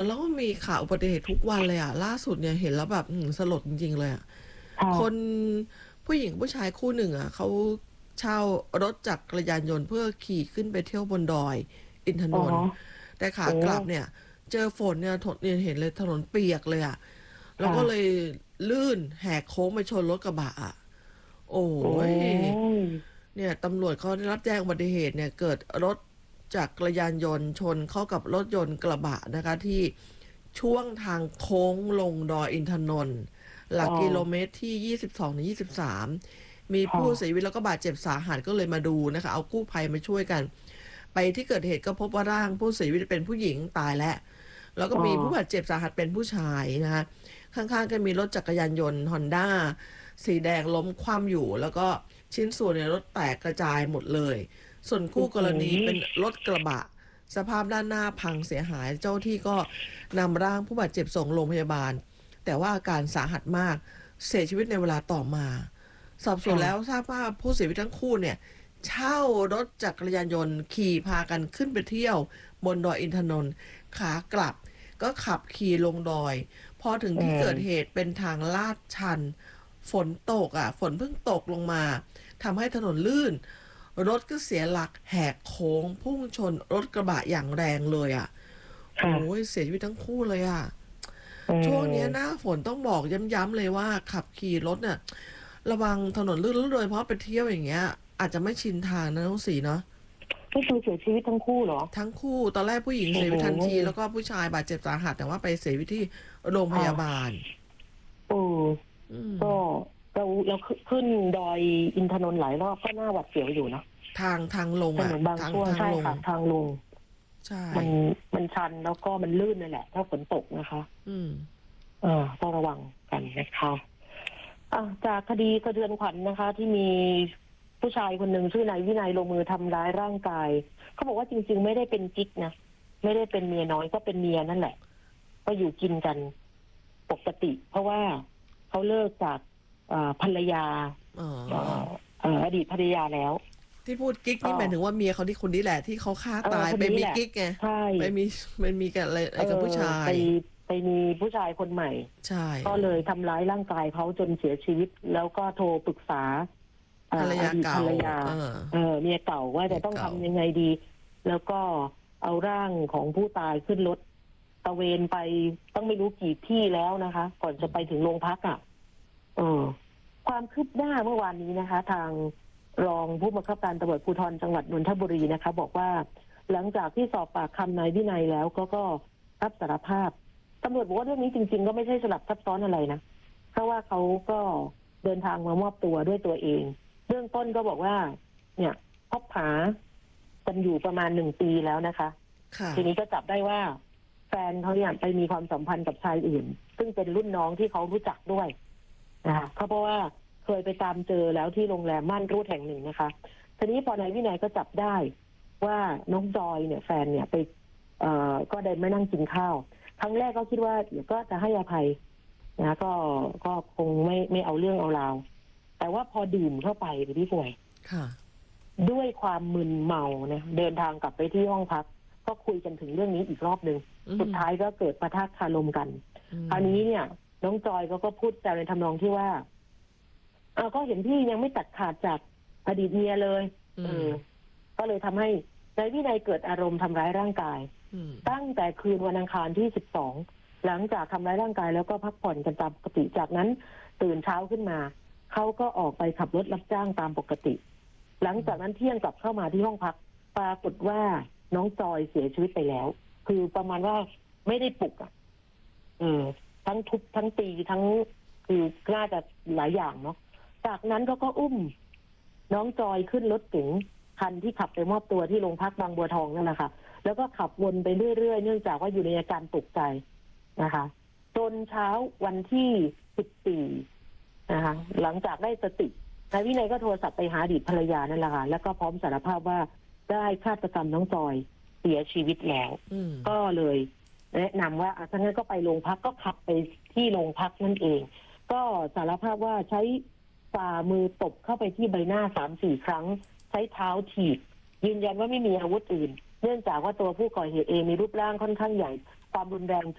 แล้วก็มีข่าวอุบัติเหตุทุกวันเลยอะล่าสุดเนี่ยเห็นแล้วแบบสลดจริงๆเลยอะคนผู้หญิงผู้ชายคู่หนึ่งอะเขาเช่ารถจักรยานยนต์เพื่อขี่ขึ้นไปเที่ยวบนดอยอินทอ๋อนนท์แต่ขาโอ้กลับเนี่ยเจอฝนเนี่ยเนี่ยเห็นเลยถนนเปียกเลยอะแล้วค่ะก็เลยลื่นแหกโค้งไปชนรถกระบะอะโอ้โอ้ยยเนี่ยตำรวจเขาได้รับแจ้งอุบัติเหตุเนี่ยเกิดรถจักรยานยนต์ชนเข้ากับรถยนต์กระบะนะคะที่ช่วงทางโค้งลงดอยอินทนนท์หลัอ๋อกกิโลเมตรที่22-23มีค่ะผู้เสียชีวิตแล้วก็บาดเจ็บสาหัสก็เลยมาดูนะคะเอากู้ภัยมาช่วยกันไปที่เกิดเหตุก็พบว่าร่างผู้เสียชีวิตเป็นผู้หญิงตายแล้วก็อ๋อมีผู้บาดเจ็บสาหัสเป็นผู้ชายนะคะข้างๆก็มีรถจักรยานยนต์ฮอนด้าสีแดงล้มคว่ำอยู่แล้วก็ชิ้นส่วนในรถแตกกระจายหมดเลยส่วนคู่โอ้โหกรณีเป็นรถกระบะสภาพด้านหน้าพังเสียหายเจ้าที่ก็นำร่างผู้บาดเจ็บส่งโรงพยาบาลแต่ว่าอาการสาหัสมากเสียชีวิตในเวลาต่อมาสอบสวนแล้วค่ะทราบว่าผู้เสียชีวิตทั้งคู่เนี่ยเช่ารถจักรยานยนต์ขี่พากันขึ้นไปเที่ยวบนดอยอินทนนท์ขากลับก็ขับขี่ลงดอยพอถึงอืที่เกิดเหมตุเป็นทางลาดชันฝนตกฝนเพิ่งตกลงมาทำให้ถนนลื่นรถก็เสียหลักแหกโค้งพุ่งชนรถกระบะอย่างแรงเลยโอ้ค่ะยเสียชีวิตทั้งคู่เลยอืช่วงนี้หน้ามฝนต้องบอกย้ำๆเลยว่าขับขี่รถเนี่ยระวังถนนลื่นโดยเฉพาะไปเที่ยวอย่างเงี้ยอาจจะไม่ชินทางนะน้องสีเนาะก็คือเสียชีวิตทั้งคู่เหรอทั้งคู่ตอนแรกผู้หญิงโอ้โหเสียชีวิตทันทีแล้วก็ผู้ชายบาดเจ็บสาหัสแต่ว่าไปเสียชีวิตที่โรงพค่ะยาบาลโอ้อืมก็เราขึ้นดอยอินทนนท์หลายรอบก็น่าหวาดเสียวอยู่เนาะทางลงถนนบางทางช่วงใช่ลงค่ะทางลงใช่มันมันชันแล้วก็มันลื่นนั่นแหละถ้าฝนตกนะคะอืมต้องระวังกันนะคะจากคดีสะเทือนขวัญนะคะที่มีผู้ชายคนหนึ่งชื่อนายวินัยลงมือทำร้ายร่างกายเขาบอกว่าจริงๆไม่ได้เป็นกิ๊กนะไม่ได้เป็นเมียน้อยก็เป็นเมียนั่นแหละก็อยู่กินกันปกติ เพราะว่าเขาเลิกจากภรรยาอ๋ออดีตภรรยาแล้วที่พูดกิ๊กก็นี่หมายถึงว่าเมียเขาที่คนนี้แหละที่เขาฆ่าตายคนไปนี้แหละมีกิ๊กไงใช่ไปมีกับอะไรกับผู้ชาไปยไปมีผู้ชายคนใหม่ใช่ก็เลยทำร้ายร่างกายเขาจนเสียชีวิตแล้วก็โทรปรึกษาภรรอดีตภยาเก่ารรยาเมียเก่าว่าจะต้องเมียเก่าทำยังไงดี แล้วก็เอาร่างของผู้ตายขึ้นรถตระเวนไปต้องไม่รู้กี่ที่แล้วนะคะ ก่อนจะไปถึงโรงพักความคืบหน้าเมื่อวานนี้นะคะ ทางรองผู้บังคับการตำรวจภูธรจังหวัดนนทบุรีนะคะ บอกว่าหลังจากที่สอบปากคำนายวินัยแล้วก็รับสารภาพตำรวจบอกว่าเรื่องนี้จริงๆก็ไม่ใช่สลับซับซ้อนอะไรนะเพราะว่าเขาก็เดินทางมามอบตัวด้วยตัวเองเบื้องต้นก็บอกว่า เนี่ยคบหากันอยู่ประมาณ1 ปีแล้วนะคะทีนี้ก็จับได้ว่าแฟนเขาเนี่ยไปมีความสัมพันธ์กับชายอื่นซึ่งเป็นรุ่นน้องที่เขารู้จักด้วยนะคะเพราะว่าเคยไปตามเจอแล้วที่โรงแรมม่านรูดแห่งหนึ่งนะคะทีนี้พอนายวินัยก็จับได้ว่าน้องจอยเนี่ยแฟนเนี่ยไปก็ได้ไม่นั่งกินข้าวครั้งแรกก็คิดว่าเดี๋ยวก็จะให้อภัยนะก็คงไม่เอาเรื่องเอาราวแต่ว่าพอดื่มเข้าไปพี่ป่วยด้วยความมึนเมานะเดินทางกลับไปที่ห้องพักก็คุยกันถึงเรื่องนี้อีกรอบหนึ่งสุดท้ายก็เกิดปะทะคารมกันคราวนี้เนี่ยน้องจอยก็พูดแต่ในทำนองที่ว่าก็เห็นพี่ยังไม่ตัดขาดจากอดีตเมียเลยก็เลยทำให้นายวินัยเกิดอารมณ์ทำร้ายร่างกายตั้งแต่คืนวันอังคารที่12หลังจากทำร้ายร่างกายแล้วก็พักผ่อนกันตามปกติจากนั้นตื่นเช้าขึ้นมาเขาก็ออกไปขับรถรับจ้างตามปกติหลังจากนั้นเที่ยงกลับเข้ามาที่ห้องพักปรากฏว่าน้องจอยเสียชีวิตไปแล้วคือประมาณว่าไม่ได้ปลุกทั้งทุบทั้งตีทั้งคือน่าจะหลายอย่างเนาะจากนั้นก็อุ้มน้องจอยขึ้นรถเก๋งคันที่ขับไปมอบตัวที่โรงพักบางบัวทองนั่นแหละค่ะแล้วก็ขับวนไปเรื่อยๆเนื่องจากว่าอยู่ในอาการตกใจนะคะจนเช้าวันที่14นะคะหลังจากได้สตินายวินัยก็โทรศัพท์ไปหาอดีตภรรยานั่นแหละค่ะแล้วก็พร้อมสารภาพว่าได้ฆาตกรรมน้องจอยเสียชีวิตแล้วก็เลยแนะนำว่าถ้างั้นก็ไปโรงพักก็ขับไปที่โรงพักนั่นเองก็สารภาพว่าใช้ฝ่ามือตบเข้าไปที่ใบหน้า 3-4 ครั้งใช้เท้าถีบยืนยันว่าไม่มีอาวุธอื่นเนื่องจากว่าตัวผู้ก่อเหตุเองมีรูปร่างค่อนข้างใหญ่ความรุนแรง